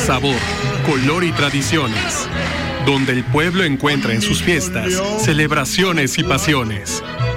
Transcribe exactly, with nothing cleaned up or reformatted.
sabor, color y tradiciones, donde el pueblo encuentra en sus fiestas celebraciones y pasiones.